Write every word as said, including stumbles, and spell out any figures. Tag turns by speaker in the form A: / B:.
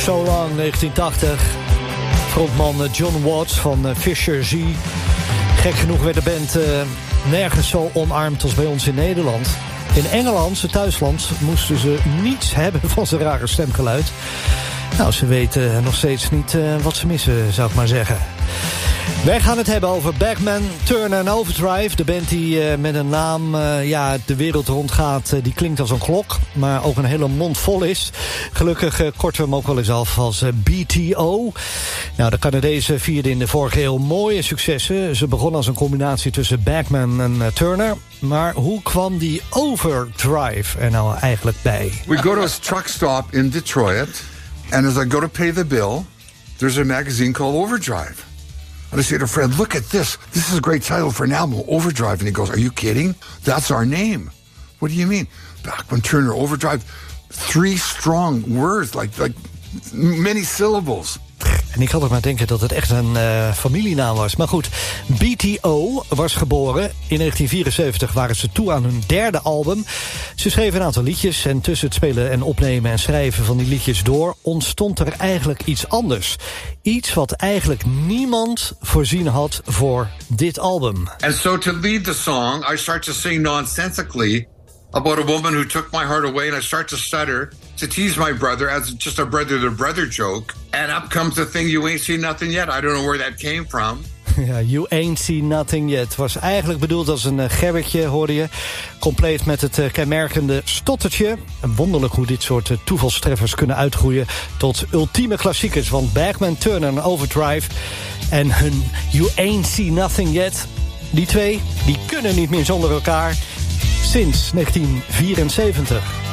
A: So Long, negentien tachtig. Frontman John Watts van Fisher Z. Gek genoeg werd de band uh, nergens zo omarmd als bij ons in Nederland. In Engeland, zijn thuisland, moesten ze niets hebben van zijn rare stemgeluid. Nou, ze weten nog steeds niet uh, wat ze missen, zou ik maar zeggen. Wij gaan het hebben over Bachman Turner en Overdrive. De band die uh, met een naam uh, ja, de wereld rondgaat, uh, die klinkt als een klok. Maar ook een hele mond vol is. Gelukkig uh, korten we hem ook wel eens af als uh, B T O. Nou, de Canadezen vierden in de vorige eeuw mooie successen. Ze begonnen als een combinatie tussen Bachman en uh, Turner. Maar hoe kwam die Overdrive er nou eigenlijk bij?
B: We go to a truck stop in Detroit. And as I go to pay the bill, there's a magazine called Overdrive. And I say to a friend, look at this. This is a great title for an album, Overdrive. And he goes, are you kidding? That's our name. What do you mean? Bachman Turner, Overdrive. Three strong words, like, like many syllables.
A: En ik had er maar denken dat het echt een uh, familienaam was. Maar goed, B T O was geboren. In negentien vierenzeventig waren ze toe aan hun derde album. Ze schreven een aantal liedjes en tussen het spelen en opnemen en schrijven van die liedjes door ontstond er eigenlijk iets anders. Iets wat eigenlijk niemand voorzien had voor dit album.
B: And so to lead the song, I start to sing nonsensically about a woman who took my heart away, and I start to stutter to tease my brother as just a brother-to-brother joke. And up comes the thing, you ain't seen nothing yet. I don't know where that came from.
A: Ja, you ain't seen nothing yet. Was eigenlijk bedoeld als een uh, gerritje, hoorde je. Compleet met het uh, kenmerkende stottertje. En wonderlijk hoe dit soort uh, toevalstreffers kunnen uitgroeien tot ultieme klassiekers. Want Bachman Turner en Overdrive en hun You Ain't Seen Nothing Yet, die twee, die kunnen niet meer zonder elkaar. Sinds negentien vierenzeventig.